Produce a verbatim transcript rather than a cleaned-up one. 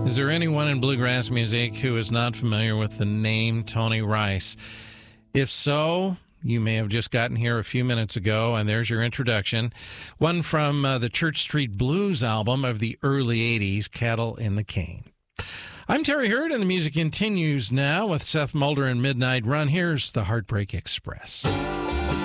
Is there anyone in bluegrass music who is not familiar with the name Tony Rice? If so, you may have just gotten here a few minutes ago, and there's your introduction. One from uh, the Church Street Blues album of the early eighties, Cattle in the Cane. I'm Terry Hurd, and the music continues now with Seth Mulder and Midnight Run. Here's the Heartbreak Express.